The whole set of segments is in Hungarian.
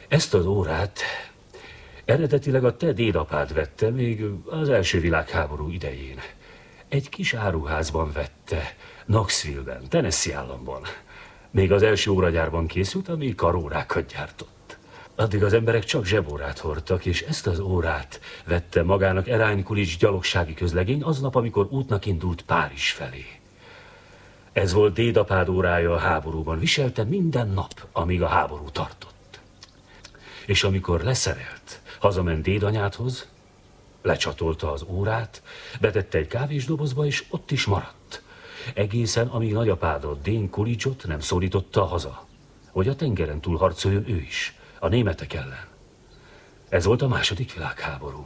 Ezt az órát eredetileg a te dédapád vette még az első világháború idején. Egy kis áruházban vette, Knoxville-ben, Tennessee államban. Még az első óragyárban készült, ami karórákat gyártott. Addig az emberek csak zsebórát hordtak, és ezt az órát vette magának Erain Coolidge gyalogsági közlegény aznap, amikor útnak indult Párizs felé. Ez volt dédapád órája a háborúban. Viselte minden nap, amíg a háború tartott. És amikor leszerelt, hazament dédanyádhoz, lecsatolta az órát, betette egy kávésdobozba, és ott is maradt. Egészen, amíg nagyapádot, Dane Coolidge-ot nem szólította haza, hogy a tengeren túl harcoljon ő is, a németek ellen. Ez volt a második világháború.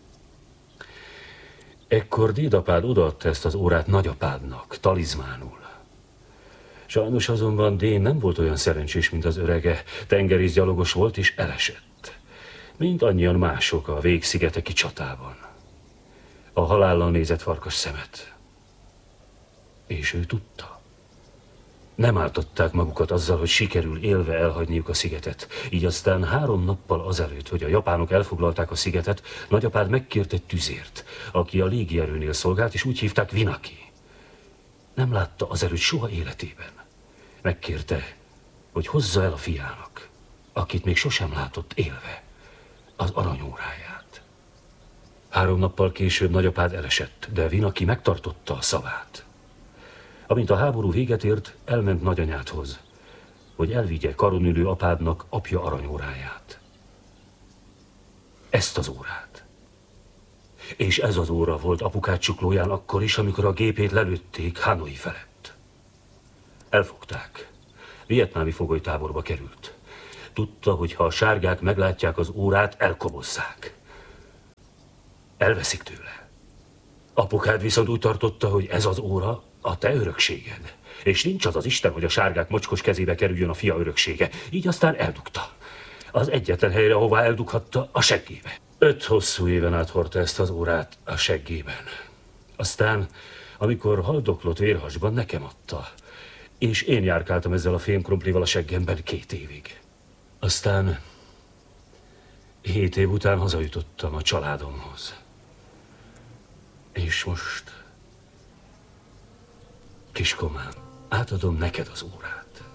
Ekkor dédapád odaadta ezt az órát nagyapádnak, talizmánul. Sajnos azonban Dane nem volt olyan szerencsés, mint az örege, tengerészgyalogos volt és elesett. Mint annyian mások a Végszigeteki csatában. A halállal nézett farkas szemet. És ő tudta. Nem áltották magukat azzal, hogy sikerül élve elhagyniuk a szigetet. Így aztán 3 nappal azelőtt, hogy a japánok elfoglalták a szigetet, nagyapád megkért egy tüzért, aki a légierőnél szolgált, és úgy hívták Vinaki. Nem látta azelőtt soha életében. Megkérte, hogy hozza el a fiának, akit még sosem látott élve, az aranyóráját. 3 nappal később nagyapád elesett, de Vinaki megtartotta a szavát. Amint a háború véget ért, elment nagyanyádhoz, hogy elvigye karonülő apádnak apja aranyóráját. Ezt az órát. És ez az óra volt apukád csuklóján akkor is, amikor a gépét lelőtték Hanoi felett. Elfogták. Vietnámi fogolytáborba került. Tudta, hogy ha a sárgák meglátják az órát, elkobozzák. Elveszik tőle. Apukád viszont úgy tartotta, hogy ez az óra a te örökséged. És nincs az az Isten, hogy a sárgák mocskos kezébe kerüljön a fia öröksége. Így aztán eldugta. Az egyetlen helyre, ahová eldughatta, a seggébe. 5 hosszú éven át hordta ezt az órát a seggében. Aztán, amikor haldoklott vérhasban, nekem adta. És én járkáltam ezzel a fémkrumplival a seggemben 2 évig. Aztán 7 év után hazajutottam a családomhoz. És most, kiskomám, átadom neked az órát.